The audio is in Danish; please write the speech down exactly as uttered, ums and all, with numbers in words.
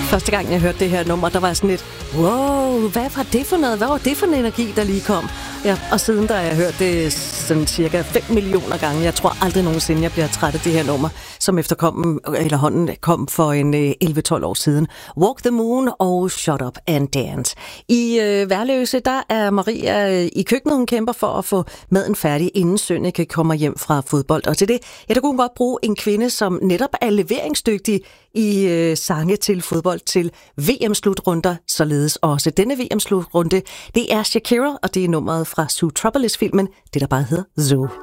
Første gang, jeg hørte det her nummer, der var sådan lidt, wow, hvad var det for noget? Hvad var det for en energi, der lige kom? Ja, og siden da har jeg hørt det sådan cirka fem millioner gange. Jeg tror aldrig nogensinde, jeg bliver træt af det her nummer, som efterkommen, eller hånden kom for en elleve tolv år siden. Walk the Moon og Shut Up and Dance. I øh, Værløse, der er Maria i køkkenet. Hun kæmper for at få maden færdig, inden Sønneke kommer hjem fra fodbold. Og til det, ja, der kunne hun godt bruge en kvinde, som netop er leveringsdygtig i øh, sange til fodbold til V M-slutrunder, således også denne V M-slutrunde. Det er Shakira, og det er nummeret fra Zootropoulos-filmen, det der bare hedder Zoo.